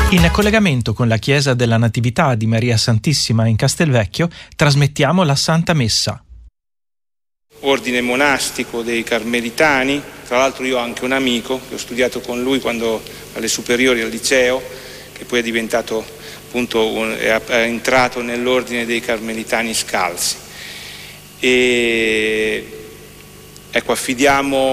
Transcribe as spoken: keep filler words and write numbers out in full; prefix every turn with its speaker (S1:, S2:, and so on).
S1: In collegamento con la chiesa della Natività di Maria Santissima in Castelvecchio trasmettiamo la Santa Messa.
S2: Ordine monastico dei Carmelitani, tra l'altro io ho anche un amico che ho studiato con lui quando alle superiori al liceo, che poi è diventato appunto un, è, è entrato nell'ordine dei Carmelitani Scalzi. E ecco, affidiamo